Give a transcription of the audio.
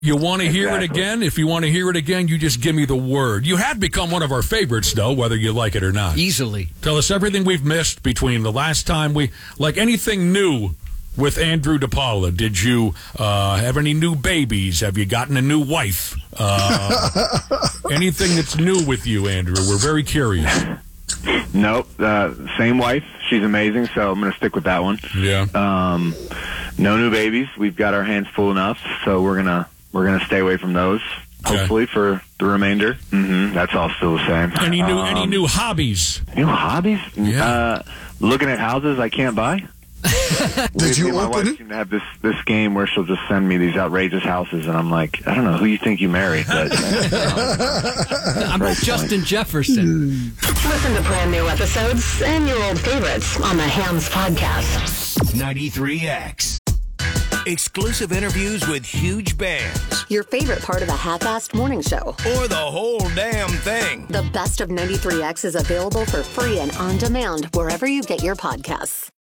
You want to hear it again? If you want to hear it again, you just give me the word. You had become one of our favorites, though, whether you like it or not. Easily. Tell us everything we've missed between the last time like anything new with Andrew DePaula. Did you have any new babies? Have you gotten a new wife? Anything that's new with you, Andrew? We're very curious. Nope. Same wife. She's amazing, so I'm going to stick with that one. Yeah. No new babies. We've got our hands full enough, so we're gonna stay away from those. Okay. Hopefully for the remainder. That's all still the same. Any new hobbies? New hobbies? Yeah. Looking at houses I can't buy. Did you my open wife it? seem to have this game where she'll just send me these outrageous houses, and I'm like, I don't know who you think you married, but I'm Right Justin Jefferson. Listen to brand new episodes and your old favorites on the Hams Podcast. 93X. Exclusive interviews with huge bands. Your favorite part of the half-assed morning show. Or the whole damn thing. The best of 93X is available for free and on demand wherever you get your podcasts.